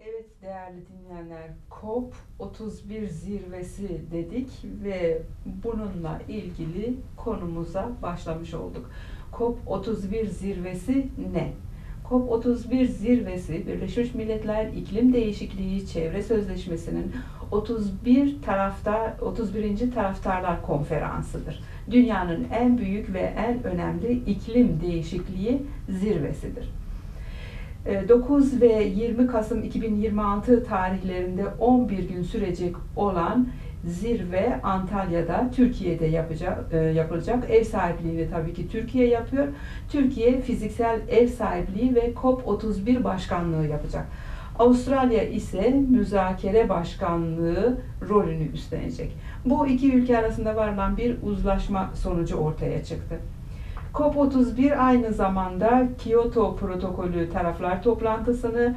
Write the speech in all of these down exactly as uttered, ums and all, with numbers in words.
Evet değerli dinleyenler, COP otuz bir zirvesi dedik ve bununla ilgili konumuza başlamış olduk. COP otuz bir zirvesi ne? COP otuz bir zirvesi Birleşmiş Milletler İklim Değişikliği Çevre Sözleşmesi'nin otuz bir taraftar otuz birinci Taraftarlar Konferansı'dır. Dünyanın en büyük ve en önemli iklim değişikliği zirvesidir. dokuz ve yirmi Kasım iki bin yirmi altı tarihlerinde on bir gün sürecek olan zirve Antalya'da, Türkiye'de yapacak, yapılacak. Ev sahipliğini tabii ki Türkiye yapıyor. Türkiye fiziksel ev sahipliği ve COP otuz bir başkanlığı yapacak. Avustralya ise müzakere başkanlığı rolünü üstlenecek. Bu iki ülke arasında varılan bir uzlaşma sonucu ortaya çıktı. COP otuz bir aynı zamanda Kyoto Protokolü taraflar toplantısını,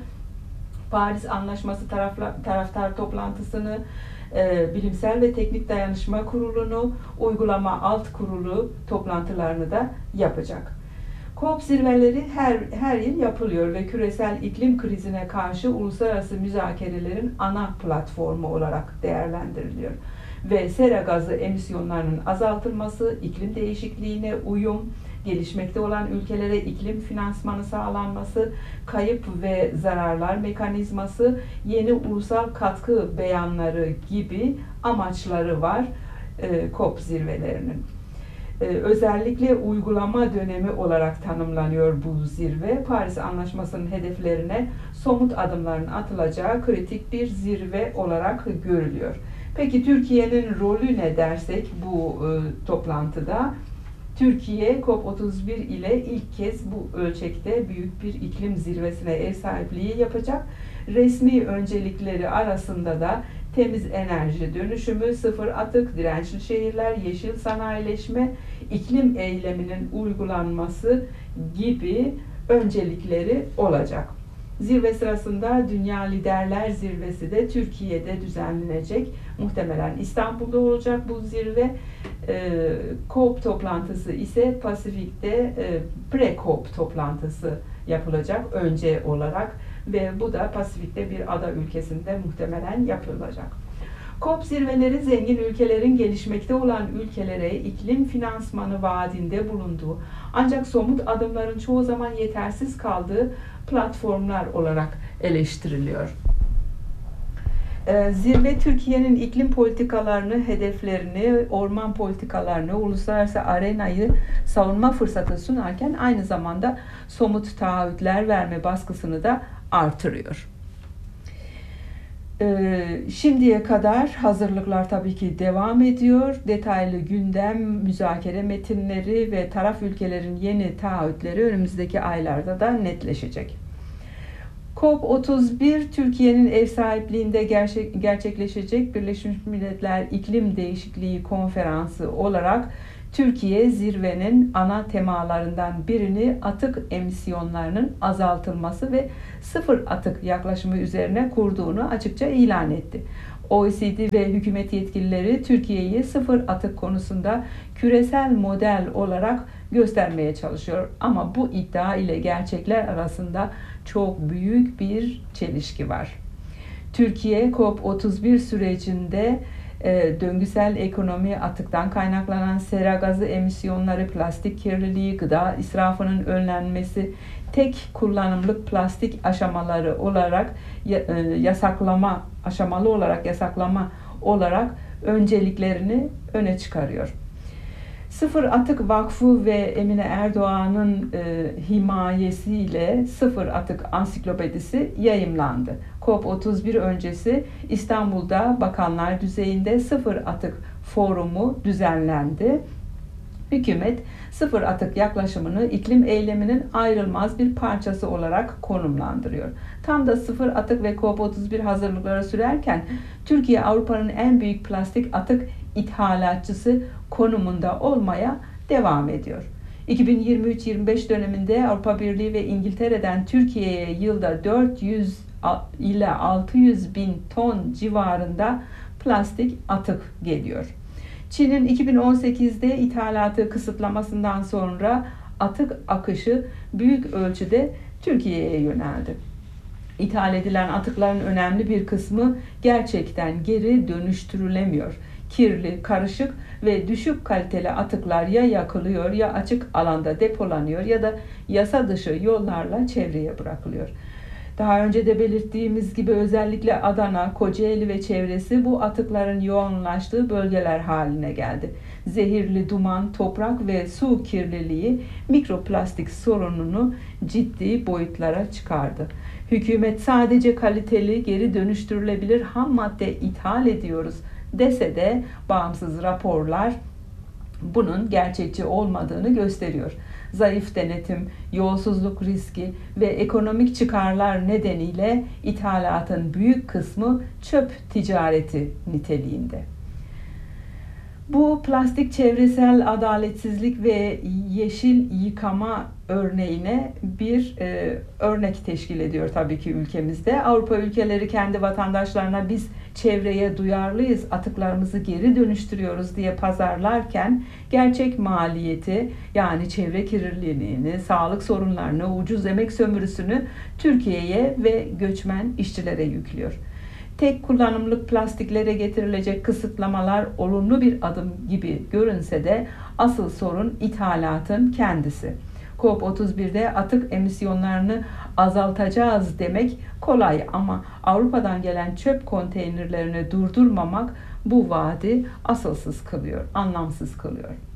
Paris Anlaşması taraflar, taraftar toplantısını, e, Bilimsel ve Teknik Dayanışma Kurulu'nu, Uygulama Alt Kurulu toplantılarını da yapacak. COP zirveleri her, her yıl yapılıyor ve küresel iklim krizine karşı uluslararası müzakerelerin ana platformu olarak değerlendiriliyor. Ve sera gazı emisyonlarının azaltılması, iklim değişikliğine uyum, gelişmekte olan ülkelere iklim finansmanı sağlanması, kayıp ve zararlar mekanizması, yeni ulusal katkı beyanları gibi amaçları var e, COP zirvelerinin. E, özellikle uygulama dönemi olarak tanımlanıyor bu zirve. Paris Anlaşması'nın hedeflerine somut adımların atılacağı kritik bir zirve olarak görülüyor. Peki Türkiye'nin rolü ne dersek bu e, toplantıda? Türkiye COP otuz bir ile ilk kez bu ölçekte büyük bir iklim zirvesine ev sahipliği yapacak. Resmi öncelikleri arasında da temiz enerji dönüşümü, sıfır atık, dirençli şehirler, yeşil sanayileşme, iklim eyleminin uygulanması gibi öncelikleri olacak. Zirve sırasında Dünya Liderler Zirvesi de Türkiye'de düzenlenecek. Muhtemelen İstanbul'da olacak bu zirve. E, COP toplantısı ise Pasifik'te e, pre-COP toplantısı yapılacak önce olarak ve bu da Pasifik'te bir ada ülkesinde muhtemelen yapılacak. COP zirveleri zengin ülkelerin gelişmekte olan ülkelere iklim finansmanı vaadinde bulunduğu ancak somut adımların çoğu zaman yetersiz kaldığı platformlar olarak eleştiriliyor. Zirve Türkiye'nin iklim politikalarını, hedeflerini, orman politikalarını, uluslararası arenayı savunma fırsatı sunarken aynı zamanda somut taahhütler verme baskısını da artırıyor. Şimdiye kadar hazırlıklar tabii ki devam ediyor. Detaylı gündem, müzakere metinleri ve taraf ülkelerin yeni taahhütleri önümüzdeki aylarda da netleşecek. COP otuz bir Türkiye'nin ev sahipliğinde gerçek, gerçekleşecek Birleşmiş Milletler İklim Değişikliği Konferansı olarak Türkiye zirvenin ana temalarından birini atık emisyonlarının azaltılması ve sıfır atık yaklaşımı üzerine kurduğunu açıkça ilan etti. O E C D ve hükümet yetkilileri Türkiye'yi sıfır atık konusunda küresel model olarak göstermeye çalışıyor. Ama bu iddia ile gerçekler arasında çok büyük bir çelişki var. Türkiye COP otuz bir sürecinde e, döngüsel ekonomi, atıktan kaynaklanan sera gazı emisyonları, plastik kirliliği, gıda israfının önlenmesi, tek kullanımlık plastik aşamaları olarak e, yasaklama, aşamalı olarak yasaklama olarak önceliklerini öne çıkarıyor. Sıfır Atık Vakfı ve Emine Erdoğan'ın e, himayesiyle Sıfır Atık Ansiklopedisi yayımlandı. COP otuz bir öncesi İstanbul'da bakanlar düzeyinde Sıfır Atık Forumu düzenlendi. Hükümet sıfır atık yaklaşımını iklim eyleminin ayrılmaz bir parçası olarak konumlandırıyor. Tam da sıfır atık ve COP otuz bir hazırlıkları sürerken Türkiye Avrupa'nın en büyük plastik atık ithalatçısı konumunda olmaya devam ediyor. iki bin yirmi üç yirmi beş döneminde Avrupa Birliği ve İngiltere'den Türkiye'ye yılda dört yüz ile altı yüz bin ton civarında plastik atık geliyor. Çin'in iki bin on sekizde ithalatı kısıtlamasından sonra atık akışı büyük ölçüde Türkiye'ye yöneldi. İthal edilen atıkların önemli bir kısmı gerçekten geri dönüştürülemiyor. Kirli, karışık ve düşük kaliteli atıklar ya yakılıyor ya açık alanda depolanıyor ya da yasa dışı yollarla çevreye bırakılıyor. Daha önce de belirttiğimiz gibi özellikle Adana, Kocaeli ve çevresi bu atıkların yoğunlaştığı bölgeler haline geldi. Zehirli duman, toprak ve su kirliliği mikroplastik sorununu ciddi boyutlara çıkardı. Hükümet sadece kaliteli, geri dönüştürülebilir ham madde ithal ediyoruz dese de bağımsız raporlar bunun gerçekçi olmadığını gösteriyor. Zayıf denetim, yolsuzluk riski ve ekonomik çıkarlar nedeniyle ithalatın büyük kısmı çöp ticareti niteliğinde. Bu plastik çevresel adaletsizlik ve yeşil yıkama örneğine bir e, örnek teşkil ediyor tabii ki ülkemizde. Avrupa ülkeleri kendi vatandaşlarına biz çevreye duyarlıyız, atıklarımızı geri dönüştürüyoruz diye pazarlarken gerçek maliyeti yani çevre kirliliğini, sağlık sorunlarını, ucuz emek sömürüsünü Türkiye'ye ve göçmen işçilere yüklüyor. Tek kullanımlık plastiklere getirilecek kısıtlamalar olumlu bir adım gibi görünse de asıl sorun ithalatın kendisi. COP otuz birde atık emisyonlarını azaltacağız demek kolay ama Avrupa'dan gelen çöp konteynerlerini durdurmamak bu vaadi asılsız kılıyor, anlamsız kılıyor.